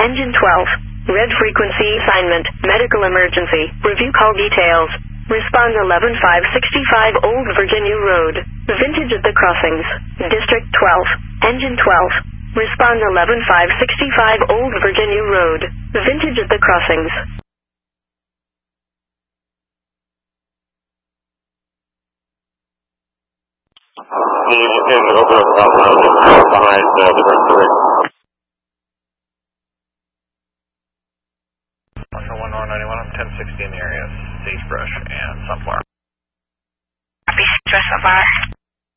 Engine 12. Red frequency assignment. Medical emergency. Review call details. Respond 11565 Old Virginia Road. Vintage at the crossings. District 12. Engine 12. Respond 11565 Old Virginia Road. Vintage at the crossings. Behind the 191, I'm 1060 in the area, sagebrush and sunflower. Copy, stress up bar.